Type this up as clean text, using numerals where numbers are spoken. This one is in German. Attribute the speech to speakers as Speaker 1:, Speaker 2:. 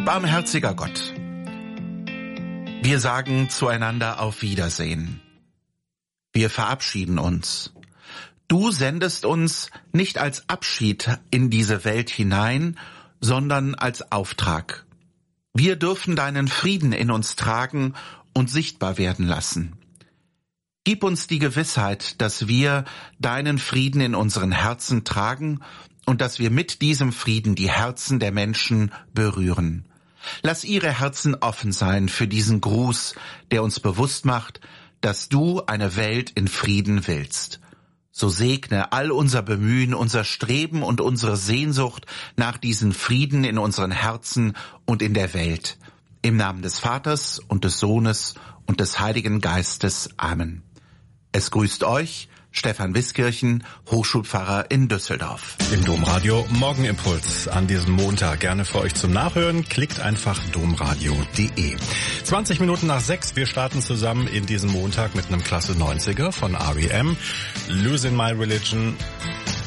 Speaker 1: Barmherziger Gott, wir sagen zueinander auf Wiedersehen. Wir verabschieden uns. Du sendest uns nicht als Abschied in diese Welt hinein, sondern als Auftrag. Wir dürfen deinen Frieden in uns tragen und sichtbar werden lassen. Gib uns die Gewissheit, dass wir deinen Frieden in unseren Herzen tragen und dass wir mit diesem Frieden die Herzen der Menschen berühren. Lass ihre Herzen offen sein für diesen Gruß, der uns bewusst macht, dass du eine Welt in Frieden willst. So segne all unser Bemühen, unser Streben und unsere Sehnsucht nach diesem Frieden in unseren Herzen und in der Welt. Im Namen des Vaters und des Sohnes und des Heiligen Geistes. Amen. Es grüßt euch Stefan Wiskirchen, Hochschulpfarrer in Düsseldorf.
Speaker 2: Im Domradio Morgenimpuls an diesem Montag. Gerne für euch zum Nachhören. Klickt einfach domradio.de. 20 Minuten nach 6. Wir starten zusammen in diesem Montag mit einem Klasse 90er von R.E.M. Losing My Religion.